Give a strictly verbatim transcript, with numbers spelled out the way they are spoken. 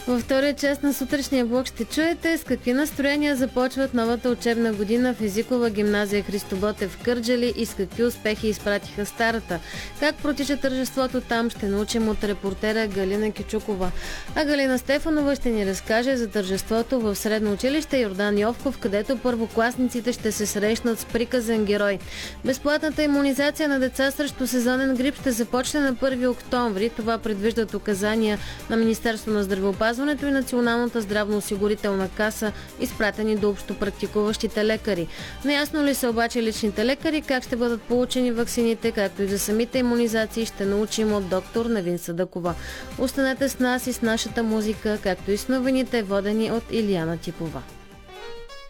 Във втория част на сутрешния блок ще чуете с какви настроения започват новата учебна година в езикова гимназия Христо Ботев в Кърджали и с какви успехи изпратиха старата. Как протича тържеството там, ще научим от репортера Галина Кючукова. А Галина Стефанова ще ни разкаже за тържеството в средно училище Йордан Йовков, където първокласниците ще се срещнат с приказен герой. Безплатната имунизация на деца срещу сезонен грип ще започне на първи октомври. Това предвиждат указания на Министерството на здравеопазването и Националната здравноосигурителна каса, изпратени до общопрактикуващите лекари. Наясно ли са обаче личните лекари как ще бъдат получени ваксините, както и за самите имунизации, ще научим от доктор Невин Съдъкова. Останете с нас и с нашата музика, както и с новините, водени от Илияна Типова.